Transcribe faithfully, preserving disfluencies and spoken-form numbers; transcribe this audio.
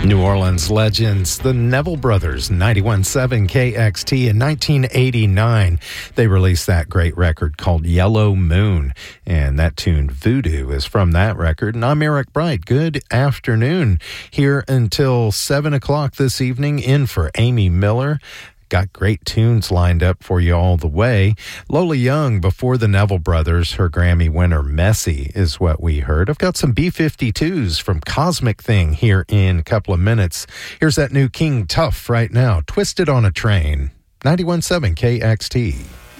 New Orleans legends, the Neville Brothers, ninety-one point seven K X T. In nineteen eighty-nine, they released that great record called Yellow Moon, and that tune Voodoo is from that record. And I'm Eric Bright. Good afternoon. Here until seven o'clock this evening, in for Amy Miller. Got great tunes lined up for you all the way. Lola Young, before the Neville Brothers, her Grammy winner, Messy, is what we heard. I've got some B fifty-twos from Cosmic Thing here in a couple of minutes. Here's that new King Tough right now, Twisted on a Train, ninety-one point seven K X T.